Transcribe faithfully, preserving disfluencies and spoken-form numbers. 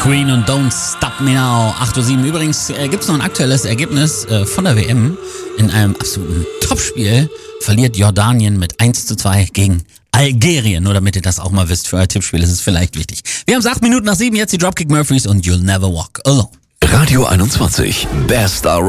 Queen und Don't Stop Me Now, acht Uhr sieben. Übrigens äh, gibt es noch ein aktuelles Ergebnis äh, von der W M. In einem absoluten Topspiel verliert Jordanien mit eins zu zwei gegen Algerien. Nur damit ihr das auch mal wisst, für euer Tippspiel ist es vielleicht wichtig. Wir haben es acht Minuten nach sieben, jetzt die Dropkick Murphys und You'll Never Walk Alone. Radio einundzwanzig, Best